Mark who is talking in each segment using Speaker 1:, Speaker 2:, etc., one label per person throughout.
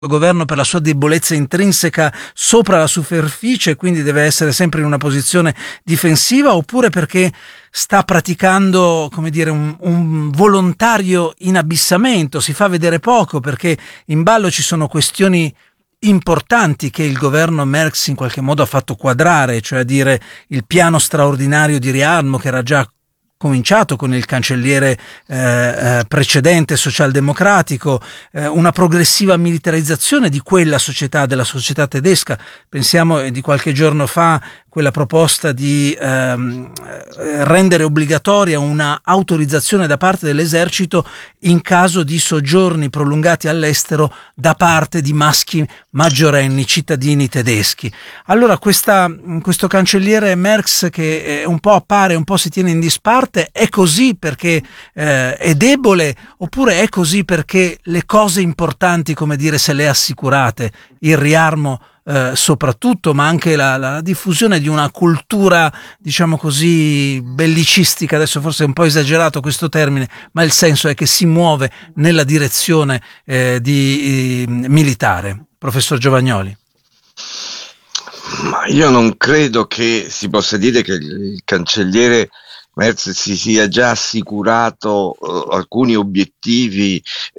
Speaker 1: governo per la sua debolezza intrinseca sopra la superficie, quindi deve essere sempre in una posizione difensiva, oppure perché sta praticando, come dire, un volontario inabissamento, si fa vedere poco perché in ballo ci sono questioni importanti che il governo Merkel in qualche modo ha fatto quadrare, cioè a dire il piano straordinario di riarmo che era già cominciato con il cancelliere precedente socialdemocratico, una progressiva militarizzazione di quella società, della società tedesca. Pensiamo di qualche giorno fa quella proposta di rendere obbligatoria una autorizzazione da parte dell'esercito in caso di soggiorni prolungati all'estero da parte di maschi maggiorenni cittadini tedeschi. Allora questo cancelliere Merz che un po' appare, un po' si tiene in disparte, è così perché è debole, oppure è così perché le cose importanti, come dire, se le ha assicurate, il riarmo soprattutto, ma anche la diffusione di una cultura, diciamo così, bellicistica, adesso forse è un po' esagerato questo termine, ma il senso è che si muove nella direzione militare. Professor Giovagnoli.
Speaker 2: Ma io non credo che si possa dire che il cancelliere Merz si sia già assicurato alcuni obiettivi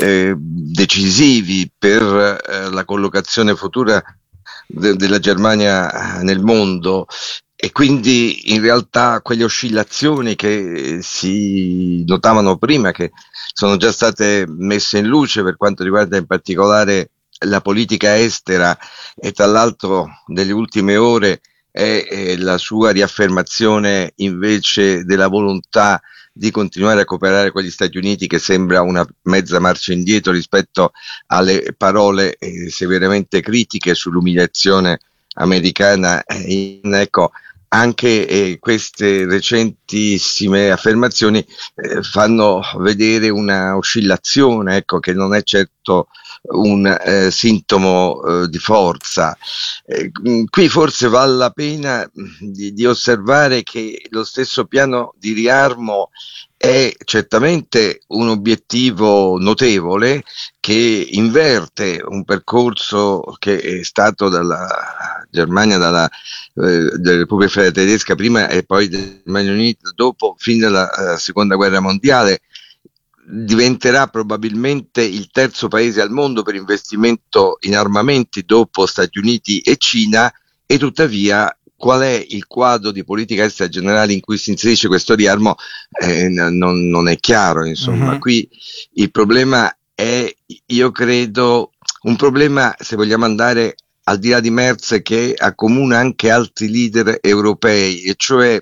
Speaker 2: decisivi per la collocazione futura della Germania nel mondo, e quindi in realtà quelle oscillazioni che si notavano prima, che sono già state messe in luce per quanto riguarda in particolare la politica estera, e tra l'altro nelle ultime ore è la sua riaffermazione invece della volontà di continuare a cooperare con gli Stati Uniti, che sembra una mezza marcia indietro rispetto alle parole severamente critiche sull'umiliazione americana. Ecco, anche queste recentissime affermazioni fanno vedere una oscillazione, ecco, che non è certo un sintomo di forza. Qui forse vale la pena di osservare che lo stesso piano di riarmo è certamente un obiettivo notevole, che inverte un percorso che è stato dalla Germania, della Repubblica Federale Tedesca prima e poi del Regno Unito dopo, fino alla Seconda Guerra Mondiale. Diventerà probabilmente il terzo paese al mondo per investimento in armamenti dopo Stati Uniti e Cina, e tuttavia qual è il quadro di politica estera generale in cui si inserisce questo riarmo non è chiaro, insomma. Qui il problema è, io credo, un problema, se vogliamo andare al di là di Merz, che accomuna anche altri leader europei, e cioè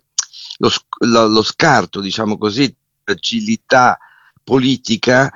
Speaker 2: lo scarto, diciamo così, fragilità politica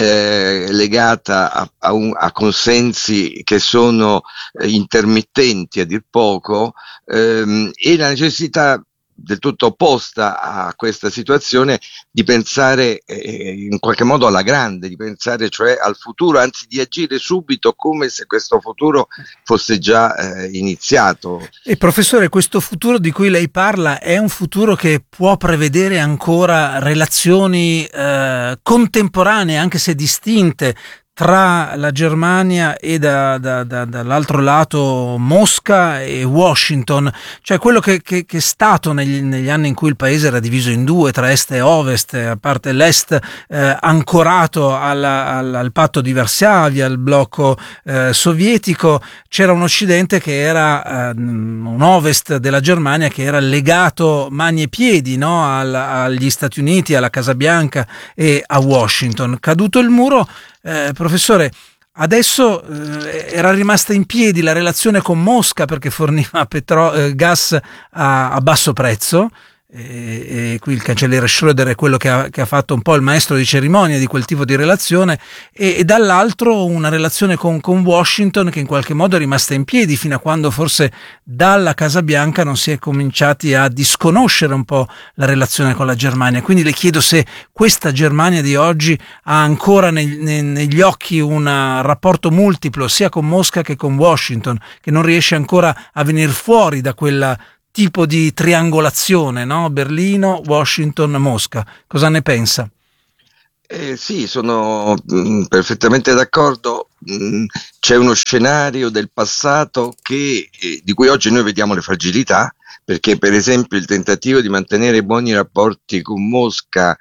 Speaker 2: legata a consensi che sono intermittenti a dir poco, e la necessità del tutto opposta a questa situazione di pensare in qualche modo alla grande, di pensare cioè al futuro, anzi di agire subito come se questo futuro fosse già iniziato.
Speaker 1: E professore, questo futuro di cui lei parla è un futuro che può prevedere ancora relazioni contemporanee, anche se distinte, tra la Germania e dall'altro lato Mosca e Washington, cioè quello che è stato negli anni in cui il paese era diviso in due, tra est e ovest, a parte l'est ancorato al patto di Varsavia, al blocco sovietico, c'era un occidente che era un ovest della Germania che era legato mani e piedi, no? Agli Stati Uniti, alla Casa Bianca e a Washington. Caduto il muro, professore, adesso era rimasta in piedi la relazione con Mosca perché forniva gas a basso prezzo, e qui il cancelliere Schröder è quello che ha fatto un po' il maestro di cerimonia di quel tipo di relazione, e dall'altro una relazione con Washington che in qualche modo è rimasta in piedi fino a quando forse dalla Casa Bianca non si è cominciati a disconoscere un po' la relazione con la Germania. Quindi le chiedo se questa Germania di oggi ha ancora negli occhi un rapporto multiplo sia con Mosca che con Washington, che non riesce ancora a venire fuori da quella tipo di triangolazione, no? Berlino, Washington, Mosca. Cosa ne pensa?
Speaker 2: Sì, sono perfettamente d'accordo. C'è uno scenario del passato di cui oggi noi vediamo le fragilità, perché per esempio il tentativo di mantenere buoni rapporti con Mosca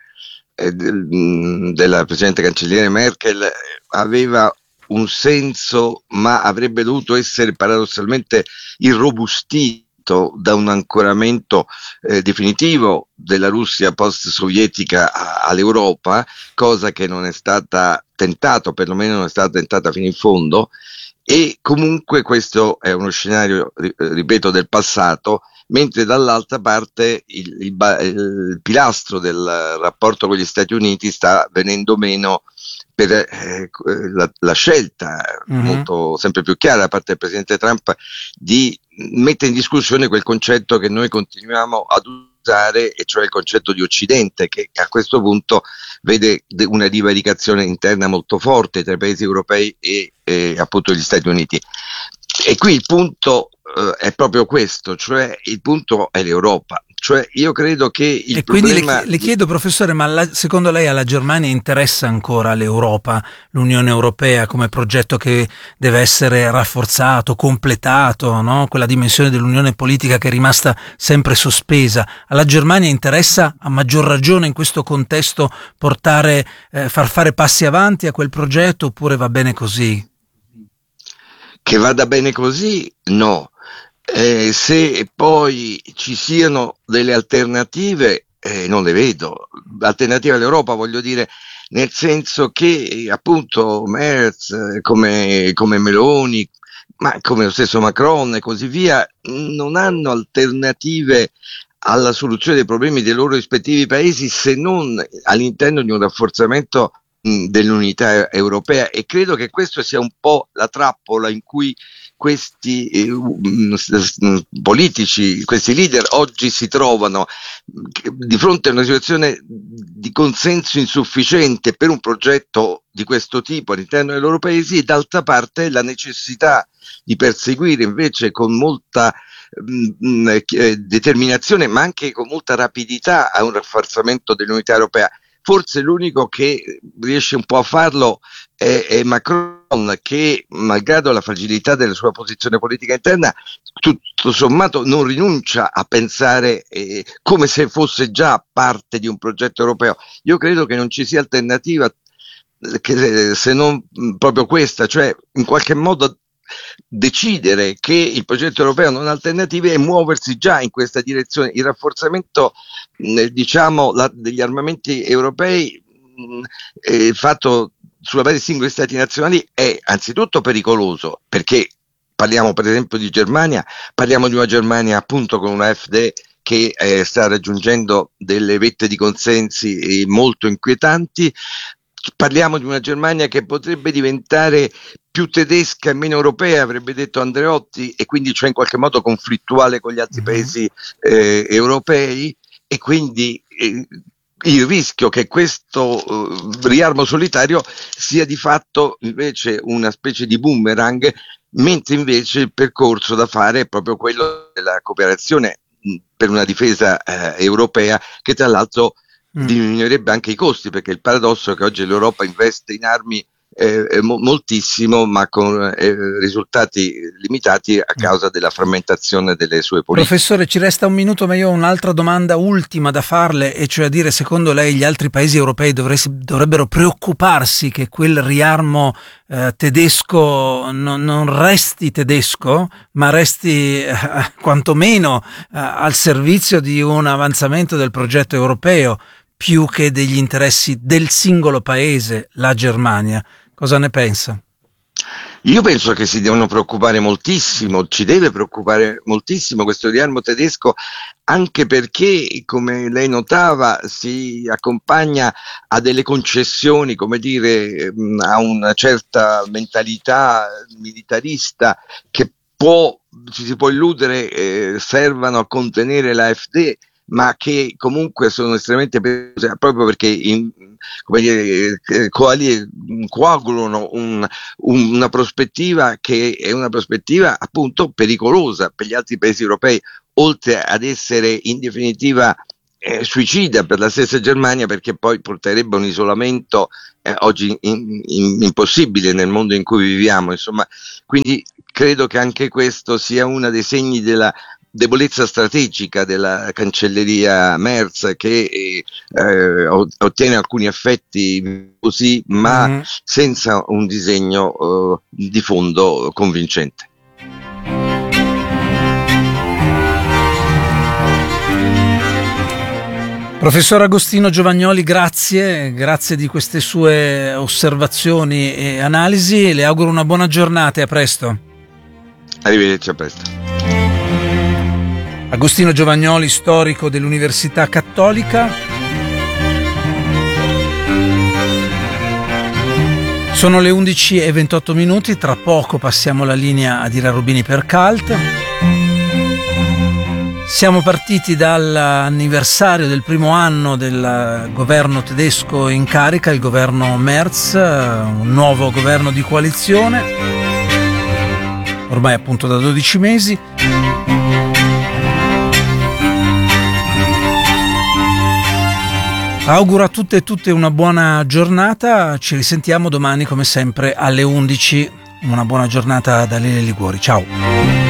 Speaker 2: della Presidente Cancelliere Merkel aveva un senso, ma avrebbe dovuto essere paradossalmente irrobustito da un ancoramento definitivo della Russia post-sovietica all'Europa, cosa che non è stata tentata, perlomeno non è stata tentata fino in fondo. E comunque questo è uno scenario, ripeto, del passato, mentre dall'altra parte il pilastro del rapporto con gli Stati Uniti sta venendo meno per la scelta molto sempre più chiara da parte del Presidente Trump di mettere in discussione quel concetto che noi continuiamo ad usare, e cioè il concetto di Occidente, che a questo punto vede una divaricazione interna molto forte tra i paesi europei e appunto gli Stati Uniti. E qui il punto è proprio questo, cioè il punto è l'Europa. Cioè io credo che il problema...
Speaker 1: Quindi le chiedo, professore, ma secondo lei alla Germania interessa ancora l'Europa, l'Unione Europea come progetto che deve essere rafforzato, completato, no? Quella dimensione dell'unione politica che è rimasta sempre sospesa. Alla Germania interessa a maggior ragione in questo contesto far fare passi avanti a quel progetto, oppure va bene così?
Speaker 2: Che vada bene così? No. Se poi ci siano delle alternative, non le vedo. Alternative all'Europa, voglio dire, nel senso che appunto Merz, come Meloni, ma come lo stesso Macron e così via, non hanno alternative alla soluzione dei problemi dei loro rispettivi paesi, se non all'interno di un rafforzamento dell'unità europea. E credo che questo sia un po' la trappola in cui questi politici, questi leader oggi si trovano di fronte a una situazione di consenso insufficiente per un progetto di questo tipo all'interno dei loro paesi, e d'altra parte la necessità di perseguire invece con molta determinazione, ma anche con molta rapidità, a un rafforzamento dell'unità europea. Forse l'unico che riesce un po' a farlo è Macron, che malgrado la fragilità della sua posizione politica interna, tutto sommato non rinuncia a pensare come se fosse già parte di un progetto europeo. Io credo che non ci sia alternativa se non proprio questa, cioè in qualche modo decidere che il progetto europeo non ha alternative e muoversi già in questa direzione. Il rafforzamento degli armamenti europei fatto sulla base di singoli stati nazionali è anzitutto pericoloso, perché parliamo per esempio di Germania, parliamo di una Germania appunto con una AfD che sta raggiungendo delle vette di consensi molto inquietanti. Parliamo di una Germania che potrebbe diventare più tedesca e meno europea, avrebbe detto Andreotti, e quindi cioè in qualche modo conflittuale con gli altri paesi europei, e quindi il rischio che questo riarmo solitario sia di fatto invece una specie di boomerang, mentre invece il percorso da fare è proprio quello della cooperazione per una difesa europea, che tra l'altro diminuirebbe anche i costi, perché il paradosso è che oggi l'Europa investe in armi moltissimo, ma con risultati limitati a causa della frammentazione delle sue politiche.
Speaker 1: Professore, ci resta un minuto, ma io ho un'altra domanda ultima da farle, e cioè a dire, secondo lei gli altri paesi europei dovrebbero preoccuparsi che quel riarmo tedesco non resti tedesco, ma resti quantomeno al servizio di un avanzamento del progetto europeo, più che degli interessi del singolo paese, la Germania. Cosa ne pensa?
Speaker 2: Io penso che si devono preoccupare moltissimo, ci deve preoccupare moltissimo questo riarmo tedesco, anche perché, come lei notava, si accompagna a delle concessioni, come dire, a una certa mentalità militarista che ci si può illudere servano a contenere l'AfD, ma che comunque sono estremamente pericolose, proprio perché coagulano una prospettiva che è una prospettiva appunto pericolosa per gli altri paesi europei, oltre ad essere in definitiva suicida per la stessa Germania, perché poi porterebbe a un isolamento oggi impossibile nel mondo in cui viviamo, insomma. Quindi credo che anche questo sia uno dei segni della debolezza strategica della cancelleria Merz, che ottiene alcuni effetti così, ma senza un disegno di fondo convincente.
Speaker 1: Professor Agostino Giovagnoli, grazie di queste sue osservazioni e analisi. Le auguro una buona giornata e a presto.
Speaker 2: Arrivederci, a presto.
Speaker 1: Agostino Giovagnoli, storico dell'Università Cattolica. Sono le 11:28, tra poco passiamo la linea a Ira Rubini per CALT. Siamo partiti dall'anniversario del primo anno del governo tedesco in carica, il governo Merz, un nuovo governo di coalizione, ormai appunto da 12 mesi. Auguro a tutte e tutte una buona giornata, ci risentiamo domani come sempre alle 11. Una buona giornata da Lele Liguori, ciao!